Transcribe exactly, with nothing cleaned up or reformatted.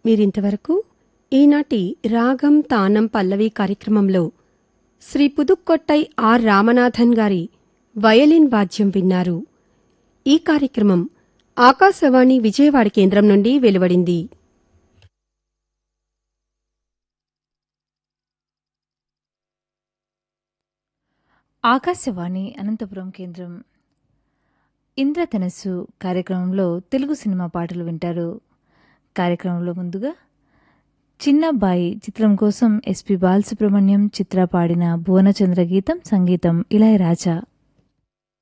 మీరింతవరకు ఈనాటి రాగం తానం పల్లవి కార్యక్రమంలో శ్రీ పుదుక్కొట్టై ఆర్ రామనాథన్ గారి వయలిన్ వాద్యం విన్నారు. ఈ కార్యక్రమం ఆకాశవాణి విజయవాడ కేంద్రం నుండి వెలువడింది. ఆకాశవాణి అనంతపురం కేంద్రం. ఇంద్రధనస్సు కార్యక్రమంలో తెలుగు సినిమా పాటలు వింటారు. కార్యక్రమంలో ముందుగా చిన్నబ్బాయి చిత్రం కోసం ఎస్పి బాలసుబ్రహ్మణ్యం చిత్ర పాడిన భువనచంద్ర గీతం, సంగీతం ఇళయరాజా.